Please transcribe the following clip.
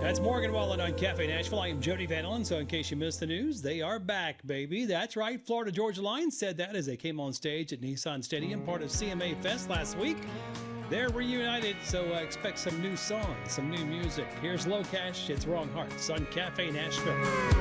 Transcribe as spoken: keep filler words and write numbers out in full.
That's Morgan Wallen on Cafe Nashville. I am Jody Van Allen. So in case you missed the news, they are back, baby. That's right. Florida Georgia Line said that as they came on stage at Nissan Stadium, part of C M A Fest last week. They're reunited, so uh, expect some new songs, some new music. Here's Low Cash. It's Wrong Hearts on Cafe Nashville.